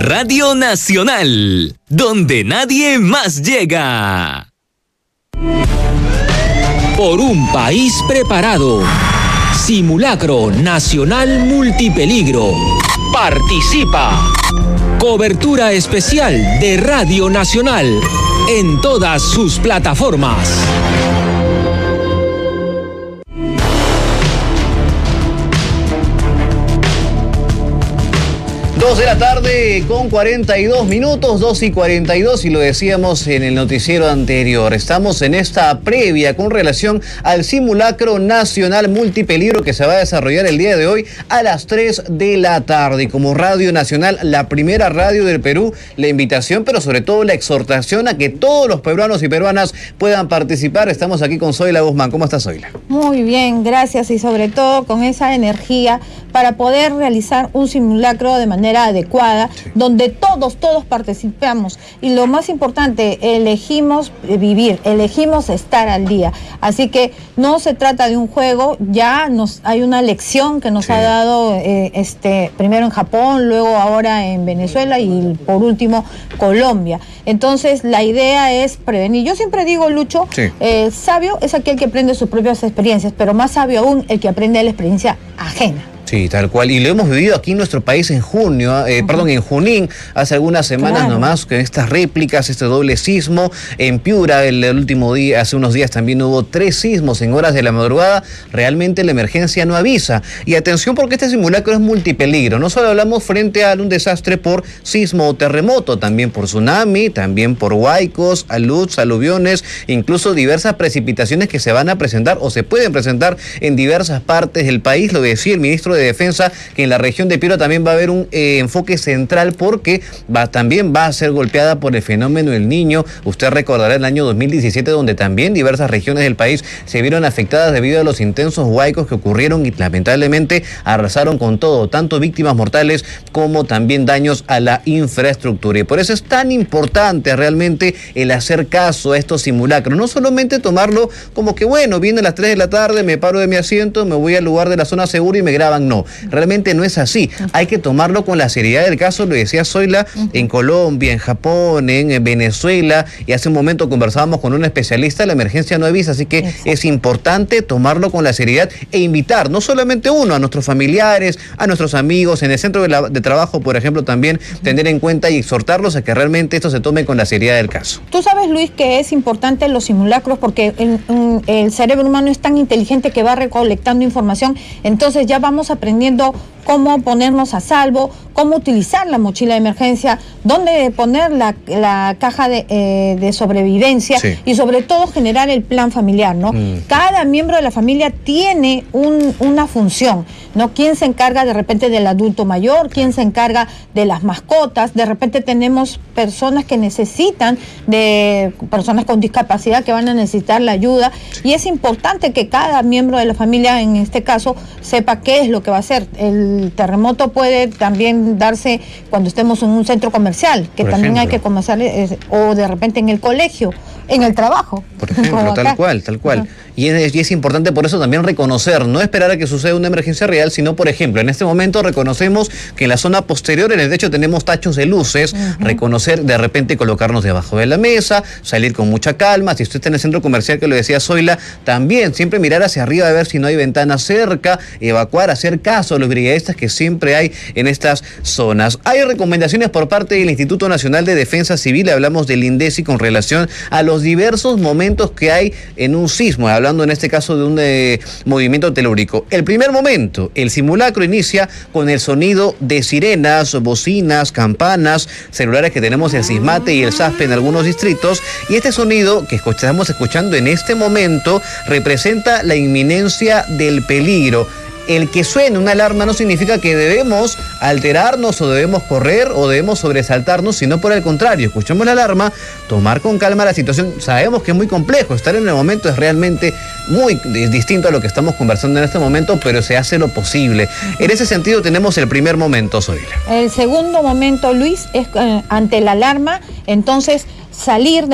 Radio Nacional, donde nadie más llega. Por un país preparado. Simulacro Nacional Multipeligro. Participa. Cobertura especial de Radio Nacional en todas sus plataformas. 2 de la tarde con 42 minutos, 2:42, y lo decíamos en el noticiero anterior. Estamos en esta previa con relación al Simulacro Nacional Multipeligro que se va a desarrollar el día de hoy a las 3 de la tarde. Y como Radio Nacional, la primera radio del Perú, la invitación, pero sobre todo la exhortación a que todos los peruanos y peruanas puedan participar. Estamos aquí con Zoila Guzmán. ¿Cómo estás, Zoila? Muy bien, gracias, y sobre todo con esa energía para poder realizar un simulacro de manera adecuada, sí, donde todos participamos, y lo más importante, elegimos vivir, elegimos estar al día. Así que no se trata de un juego, ya hay una lección que nos ha dado primero en Japón, luego ahora en Venezuela y por último Colombia. Entonces la idea es prevenir. Yo siempre digo, Lucho, sabio es aquel que aprende sus propias experiencias, pero más sabio aún el que aprende de la experiencia ajena. Sí, tal cual. Y lo hemos vivido aquí en nuestro país en junio, en Junín, hace algunas semanas nomás, con estas réplicas, este doble sismo. En Piura, el último día, hace unos días también hubo 3 sismos en horas de la madrugada. Realmente la emergencia no avisa. Y atención, porque este simulacro es multipeligro. No solo hablamos frente a un desastre por sismo o terremoto, también por tsunami, también por huaicos, aluviones, incluso diversas precipitaciones que se van a presentar o se pueden presentar en diversas partes del país. Lo decía el ministro de Defensa, que en la región de Piura también va a haber un enfoque central, porque también va a ser golpeada por el fenómeno del Niño. Usted recordará el año 2017, donde también diversas regiones del país se vieron afectadas debido a los intensos huaicos que ocurrieron y lamentablemente arrasaron con todo, tanto víctimas mortales como también daños a la infraestructura. Y por eso es tan importante realmente el hacer caso a estos simulacros, no solamente tomarlo como que bueno, viene a las 3 de la tarde, me paro de mi asiento, me voy al lugar de la zona segura y me graban. No, realmente no es así. Hay que tomarlo con la seriedad del caso. Lo decía Zoila, en Colombia, en Japón, en Venezuela, y hace un momento conversábamos con un especialista. La emergencia no avisa, así que es importante tomarlo con la seriedad e invitar, no solamente uno, a nuestros familiares, a nuestros amigos, en el centro de trabajo, por ejemplo, también tener en cuenta y exhortarlos a que realmente esto se tome con la seriedad del caso. Tú sabes, Luis, que es importante los simulacros porque el cerebro humano es tan inteligente que va recolectando información. Entonces ya vamos aprendiendo cómo ponernos a salvo, cómo utilizar la mochila de emergencia, dónde poner la caja de sobrevivencia, y sobre todo generar el plan familiar, ¿no? Cada miembro de la familia tiene una función, ¿no? ¿Quién se encarga de repente del adulto mayor? ¿Quién se encarga de las mascotas? De repente tenemos personas que necesitan, personas con discapacidad que van a necesitar la ayuda, y es importante que cada miembro de la familia, en este caso, sepa qué es lo que va a hacer. El terremoto puede también darse cuando estemos en un centro comercial, que también hay que comenzar, o de repente en el colegio, en el trabajo. Por ejemplo, tal cual. Y es importante por eso también reconocer, no esperar a que suceda una emergencia real, sino, por ejemplo, en este momento reconocemos que en la zona posterior, en el techo, tenemos tachos de luces, reconocer, de repente colocarnos debajo de la mesa, salir con mucha calma. Si usted está en el centro comercial, que lo decía Zoila, también siempre mirar hacia arriba a ver si no hay ventanas cerca, evacuar, hacer caso a los brigadistas que siempre hay en estas zonas. Hay recomendaciones por parte del Instituto Nacional de Defensa Civil, hablamos del INDECI, con relación a los diversos momentos que hay en un sismo, hablando en este caso de un movimiento telúrico. El primer momento, el simulacro inicia con el sonido de sirenas, bocinas, campanas, celulares, que tenemos el SISMATE y el SASPE en algunos distritos, y este sonido que estamos escuchando en este momento representa la inminencia del peligro. El que suene una alarma no significa que debemos alterarnos o debemos correr o debemos sobresaltarnos, sino por el contrario, escuchemos la alarma, tomar con calma la situación. Sabemos que es muy complejo, estar en el momento es realmente muy distinto a lo que estamos conversando en este momento, pero se hace lo posible. En ese sentido tenemos el primer momento, Zoila. El segundo momento, Luis, es ante la alarma, entonces salir de